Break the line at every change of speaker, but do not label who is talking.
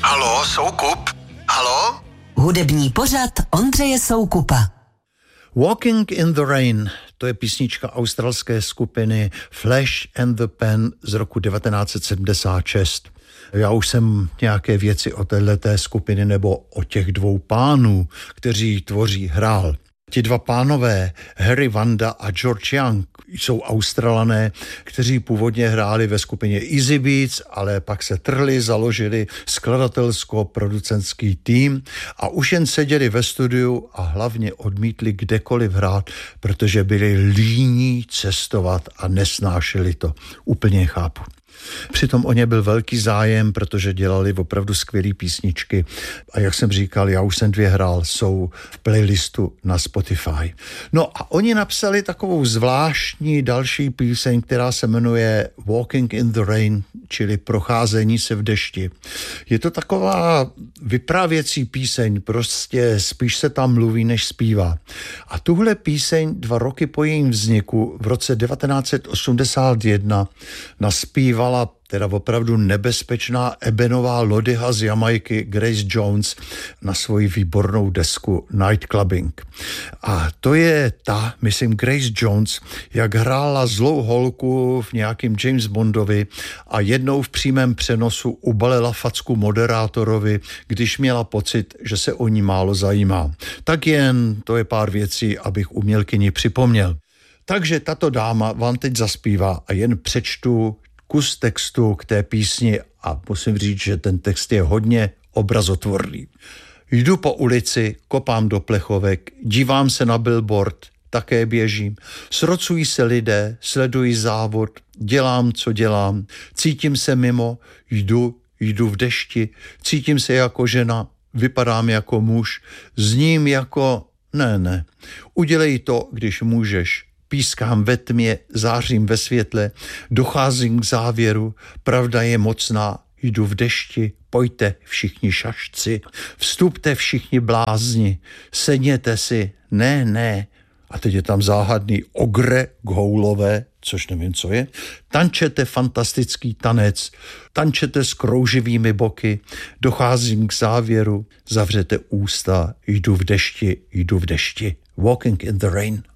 Haló, Soukup? Haló?
Hudební pořad Ondřeje Soukupa.
Walking in the Rain, to je písnička australské skupiny Flash and the Pan z roku 1976. Já už jsem nějaké věci o téhleté skupiny nebo o těch dvou pánů, kteří tvoří, hrál. Ti dva pánové, Harry Vanda a George Young, jsou Australané, kteří původně hráli ve skupině Easy Beats, ale pak se trhli, založili skladatelsko-producentský tým a už jen seděli ve studiu a hlavně odmítli kdekoliv hrát, protože byli líní cestovat a nesnášeli to. Úplně chápu. Přitom o ně byl velký zájem, protože dělali opravdu skvělé písničky. A jak jsem říkal, já už jsem 2 hrál, jsou v playlistu na Spotify. No a oni napsali takovou zvláštní další píseň, která se jmenuje Walking in the Rain, čili Procházení se v dešti. Je to taková vyprávěcí píseň, prostě spíš se tam mluví, než zpívá. A tuhle píseň 2 roky po jejím vzniku v roce 1981 naspívala teda opravdu nebezpečná ebenová lodyha z Jamajky Grace Jones na svoji výbornou desku Night Clubbing. A to je ta, myslím, Grace Jones, jak hrála zlou holku v nějakým James Bondovi a jednou v přímém přenosu ubalila facku moderátorovi, když měla pocit, že se o ní málo zajímá. Tak jen to je pár věcí, abych umělkyni připomněl. Takže tato dáma vám teď zaspívá a jen přečtu kus textu k té písni a musím říct, že ten text je hodně obrazotvorný. Jdu po ulici, kopám do plechovek, dívám se na billboard, také běžím. Srocují se lidé, sledují závod, dělám, co dělám, cítím se mimo, jdu v dešti, cítím se jako žena, vypadám jako muž, zním jako ne. Udělej to, když můžeš. Pískám ve tmě, zářím ve světle, docházím k závěru, pravda je mocná, jdu v dešti, pojďte všichni šašci, vstupte všichni blázni, sedněte si, ne. A teď je tam záhadný ogre goulové, což nevím, co je. Tančete fantastický tanec, tančete s krouživými boky, docházím k závěru, zavřete ústa, jdu v dešti, Walking in the Rain.